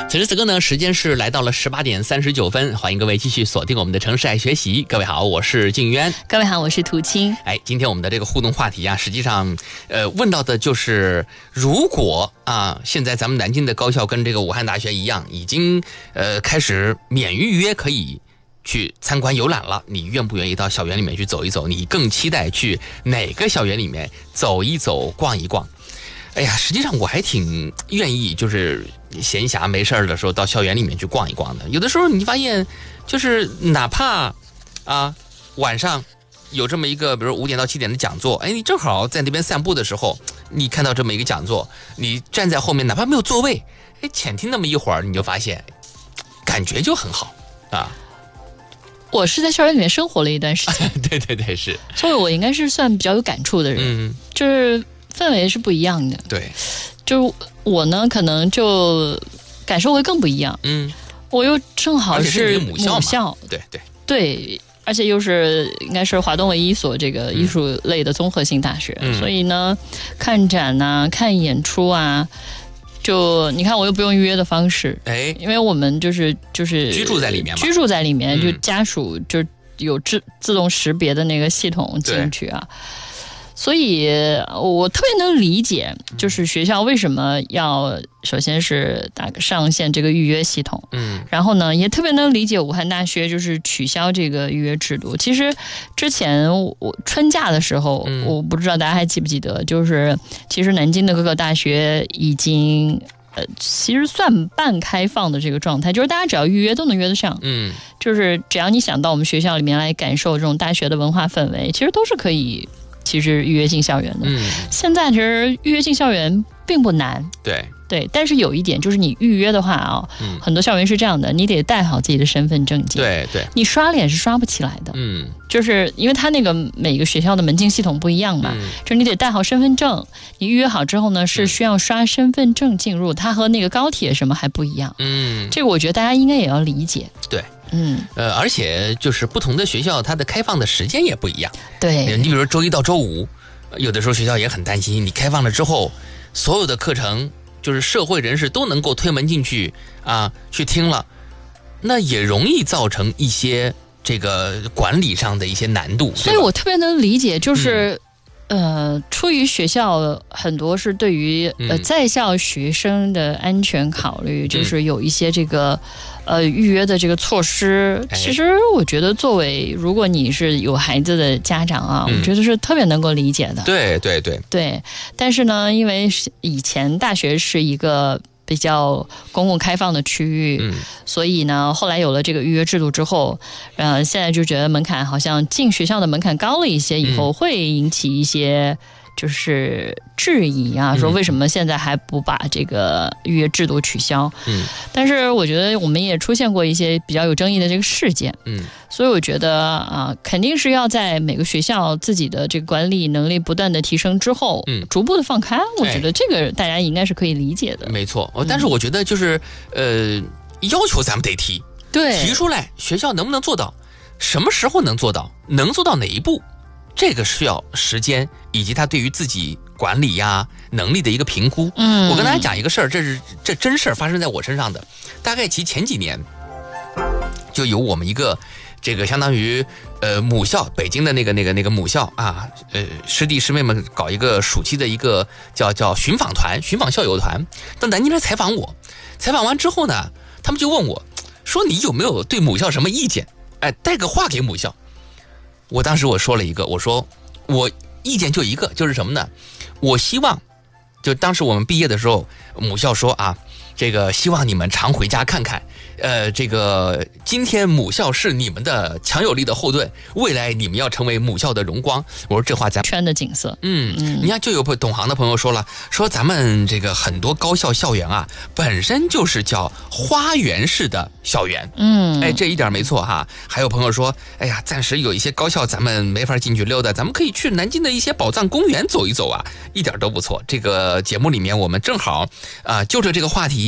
此时此刻呢，时间是来到了18点39分，欢迎各位继续锁定我们的城市爱学习。各位好，我是静渊。 各位好，我是涂青。 今天我们的这个互动话题啊，实际上问到的就是如果现在咱们南京的高校跟这个武汉大学一样，已经开始免预约可以去参观游览了，你愿不愿意到校园里面去走一走？你更期待去哪个校园里面走一走、逛一逛？实际上我还挺愿意，就是闲暇没事的时候到校园里面去逛一逛的。有的时候你发现，就是哪怕晚上有这么一个，比如5点到7点的讲座，你正好在那边散步的时候，你看到这么一个讲座，你站在后面，哪怕没有座位，浅听那么一会儿，你就发现感觉就很好啊。 我是在校园里面生活了一段时间， 对，是， 所以我应该是算比较有感触的人，就是氛围是不一样的。对，就是我呢，可能就感受会更不一样。我又正好是母校，对，而且又是应该是华东唯一一所这个艺术类的综合性大学，所以呢，看展啊，看演出啊。就你看，我又不用预约的方式，因为我们就是居住在里面嘛， 居住在里面，就家属就有自动识别的那个系统进去啊，所以我特别能理解，就是学校为什么要首先是上线这个预约系统，然后呢，也特别能理解武汉大学就是取消这个预约制度。其实之前我春假的时候，我不知道大家还记不记得，就是其实南京的各个大学已经其实算半开放的这个状态，就是大家只要预约都能约得上，就是只要你想到我们学校里面来感受这种大学的文化氛围，其实都是可以。其实预约性校园的，现在其实预约性校园并不难，对，但是有一点就是你预约的话很多校园是这样的，你得带好自己的身份证件，对，你刷脸是刷不起来的，就是因为它那个每个学校的门禁系统不一样嘛，就是你得带好身份证，你预约好之后呢，是需要刷身份证进入，它和那个高铁什么还不一样，这个我觉得大家应该也要理解，对。而且就是不同的学校，它的开放的时间也不一样。对，你比如说周一到周五，有的时候学校也很担心，你开放了之后，所有的课程就是社会人士都能够推门进去去听了，那也容易造成一些这个管理上的一些难度。所以我特别能理解，就是出于学校很多是对于在校学生的安全考虑，就是有一些这个预约的这个措施。其实我觉得作为如果你是有孩子的家长我觉得是特别能够理解的。对，但是呢，因为以前大学是一个比较公共开放的区域，所以呢，后来有了这个预约制度之后，现在就觉得门槛好像进学校的门槛高了一些，以后会引起一些就是质疑说为什么现在还不把这个预约制度取消？但是我觉得我们也出现过一些比较有争议的这个事件，所以我觉得肯定是要在每个学校自己的这个管理能力不断的提升之后，逐步的放开。我觉得这个大家应该是可以理解的。没错，但是我觉得就是要求咱们得提，提出来，学校能不能做到？什么时候能做到？能做到哪一步？这个需要时间，以及他对于自己管理能力的一个评估。我跟大家讲一个事儿，这真事儿发生在我身上的。大概其前几年，就有我们一个这个相当于母校，北京的那个母校师弟师妹们搞一个暑期的一个叫寻访团、寻访校友团，到南京来采访我。采访完之后呢，他们就问我说：“你有没有对母校什么意见？带个话给母校。”我当时我说了一个，我说我意见就一个，就是什么呢？我希望，就当时我们毕业的时候，母校说这个希望你们常回家看看，这个今天母校是你们的强有力的后盾，未来你们要成为母校的荣光。我说这话咱圈的景色，你看就有懂行的朋友说了，说咱们这个很多高校校园本身就是叫花园式的校园，这一点没错还有朋友说，暂时有一些高校咱们没法进去溜达，咱们可以去南京的一些宝藏公园走一走一点都不错。这个节目里面我们正好就着这个话题。